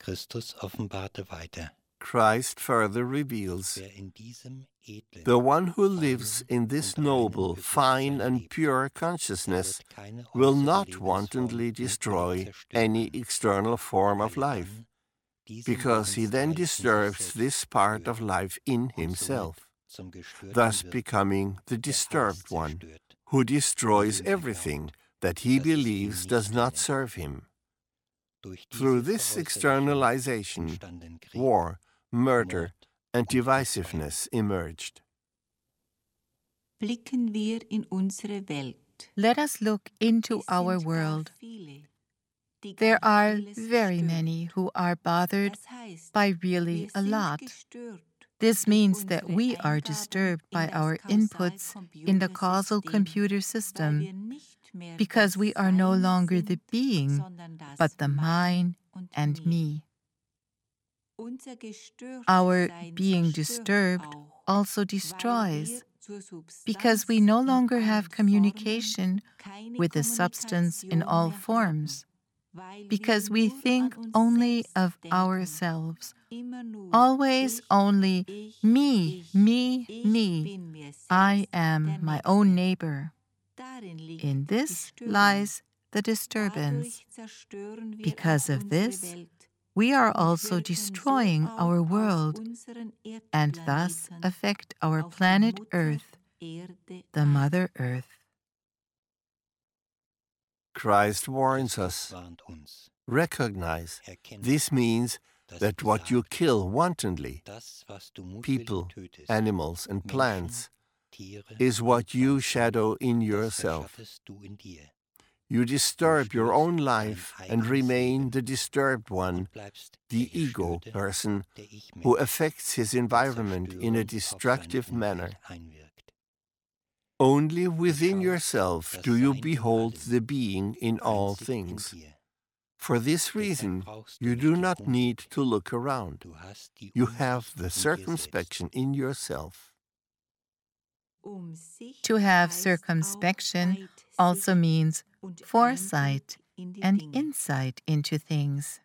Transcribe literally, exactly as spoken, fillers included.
Christus offenbarte weiter: Christ further reveals, Wer in diesem edlen, the one who lives in this noble, fine, and pure consciousness will not wantonly destroy any external form of life, because he then disturbs this part of life in himself, thus becoming the disturbed one, who destroys everything that he believes does not serve him. Through this externalization, war, murder, and divisiveness emerged. Blicken wir in unsere Welt. Let us look into our world. There are very many who are bothered by really a lot. This means that we are disturbed by our inputs in the causal computer system, because we are no longer the being, but the mine and me. Our being disturbed also destroys, because we no longer have communication with the substance in all forms, because we think only of ourselves, always only me, me, me. I am my own neighbor. In this lies the disturbance. Because of this, we are also destroying our world, and thus affect our planet Earth, the Mother Earth. Christ warns us, recognize, this means that what you kill wantonly, people, animals, and plants, is what you shadow in yourself. You disturb your own life and remain the disturbed one, the ego person, who affects his environment in a destructive manner. Only within yourself do you behold the being in all things. For this reason, you do not need to look around. You have the circumspection in yourself. To have circumspection also means foresight and insight into things.